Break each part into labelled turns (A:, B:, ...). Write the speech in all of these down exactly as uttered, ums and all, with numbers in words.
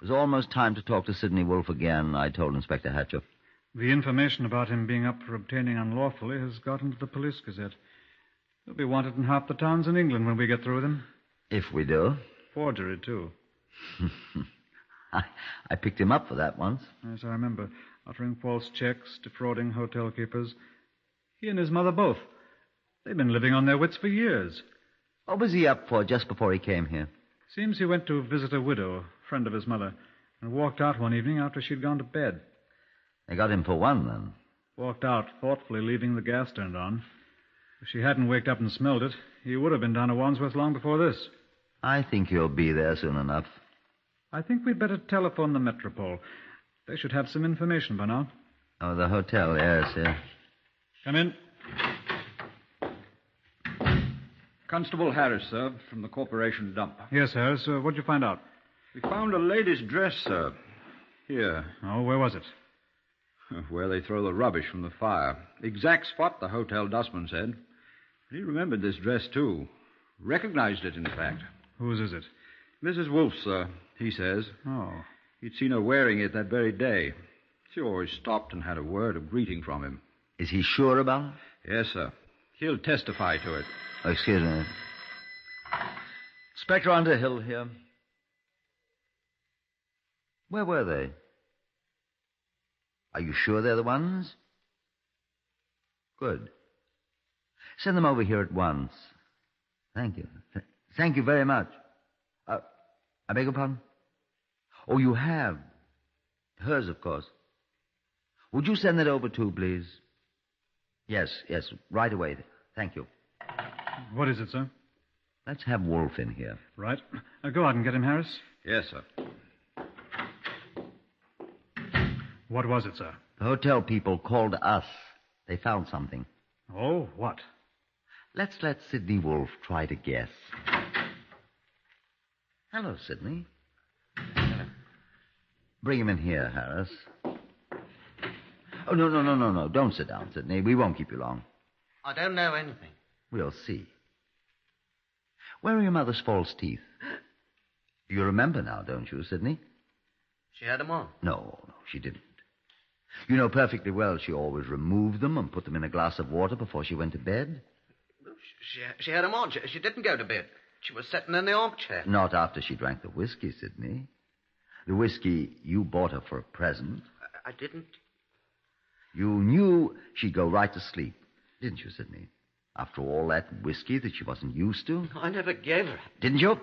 A: was almost time to talk to Sidney Wolfe again, I told Inspector Hatcher.
B: The information about him being up for obtaining unlawfully has got into the Police Gazette. He'll be wanted in half the towns in England when we get through with him.
A: If we do.
B: Forgery, too.
A: I, I picked him up for that once.
B: Yes, I remember. Uttering false checks, defrauding hotel keepers. He and his mother both. They've been living on their wits for years.
A: What was he up for just before he came here?
B: Seems he went to visit a widow, a friend of his mother, and walked out one evening after she'd gone to bed.
A: They got him for one, then.
B: Walked out, thoughtfully leaving the gas turned on. If she hadn't waked up and smelled it, he would have been down to Wandsworth long before this.
A: I think he'll be there soon enough.
B: I think we'd better telephone the Metropole. They should have some information by now.
A: Oh, the hotel, yes, yes.
B: Come in.
C: Constable Harris, sir, from the corporation dump.
B: Yes, Harris. Uh, what'd you find out?
C: We found a lady's dress, sir. Here.
B: Oh, where was it?
C: Where they throw the rubbish from the fire. Exact spot, the hotel dustman said. He remembered this dress, too. Recognized it, in fact.
B: Whose is it?
C: Missus Wolfe, sir, he says.
B: Oh.
C: He'd seen her wearing it that very day. She always stopped and had a word of greeting from him.
A: Is he sure about it?
C: Yes, sir. He'll testify to it.
A: Oh, excuse me. Inspector Underhill here. Where were they? Are you sure they're the ones? Good. Send them over here at once. Thank you. Th- thank you very much. Uh, I beg your pardon? Oh, you have. Hers, of course. Would you send that over too, please? Yes, yes, right away. Thank you.
B: What is it, sir?
A: Let's have Wolfe in here.
B: Right. Uh, go out and get him, Harris.
C: Yes, sir.
B: What was it, sir?
A: The hotel people called us. They found something.
B: Oh, what?
A: Let's let Sidney Wolfe try to guess. Hello, Sidney. Bring him in here, Harris. Oh, no, no, no, no, no. Don't sit down, Sidney. We won't keep you long.
D: I don't know anything.
A: We'll see. Where are your mother's false teeth? You remember now, don't you, Sidney?
D: She had them on.
A: No, no, she didn't. You know perfectly well she always removed them and put them in a glass of water before she went to bed.
D: She, she had them on. She, she didn't go to bed. She was sitting in the armchair.
A: Not after she drank the whiskey, Sidney. The whiskey you bought her for a present.
D: I, I didn't.
A: You knew she'd go right to sleep, didn't you, Sidney? After all that whiskey that she wasn't used to.
D: I never gave her.
A: Didn't you?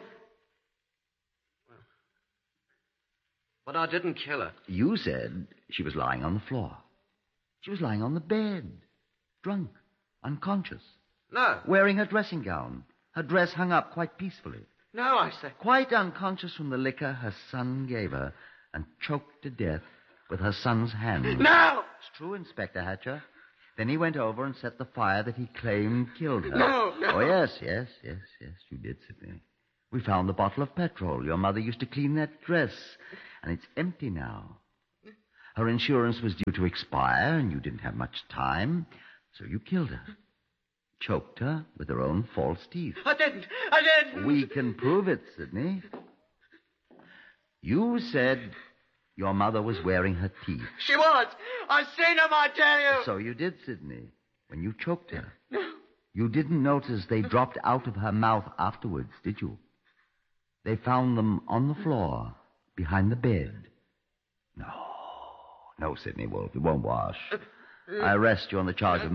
D: But I didn't kill her.
A: You said she was lying on the floor. She was lying on the bed. Drunk. Unconscious.
D: No.
A: Wearing her dressing gown. Her dress hung up quite peacefully.
D: No, I said.
A: Quite unconscious from the liquor her son gave her and choked to death with her son's hand.
D: No!
A: It's true, Inspector Hatcher. Then he went over and set the fire that he claimed killed her.
D: No, no.
A: Oh, yes, yes, yes, yes, you did, Sidney. We found the bottle of petrol. Your mother used to clean that dress, and it's empty now. Her insurance was due to expire, and you didn't have much time, so you killed her. Choked her with her own false teeth.
D: I didn't. I didn't.
A: We can prove it, Sidney. You said your mother was wearing her teeth.
D: She was. I seen him, I tell you.
A: So you did, Sidney, when you choked her. No. You didn't notice they dropped out of her mouth afterwards, did you? They found them on the floor, behind the bed. No, no, Sidney Wolfe, it won't wash. I arrest you on the charge of